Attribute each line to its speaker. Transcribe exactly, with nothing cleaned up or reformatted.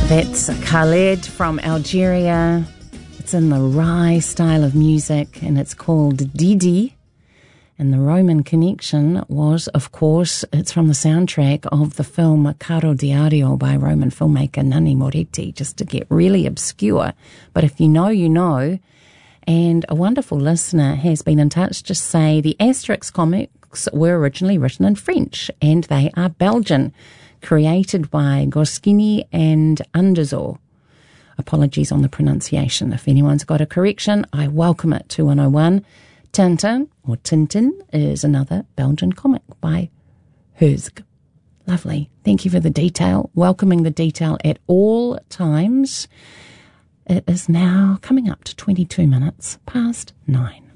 Speaker 1: That's Khaled from Algeria. It's in the Rai style of music and it's called Didi. And the Roman connection was, of course, it's from the soundtrack of the film Caro Diario by Roman filmmaker Nanni Moretti, just to get really obscure. But if you know, you know. And a wonderful listener has been in touch to say the Asterix comics were originally written in French and they are Belgian, created by Goscinny and Uderzo. Apologies on the pronunciation. If anyone's got a correction, I welcome it. two one oh one. Tintin, or Tintin, is another Belgian comic by Herzog. Lovely. Thank you for the detail. Welcoming the detail at all times. It is now coming up to twenty-two minutes past nine.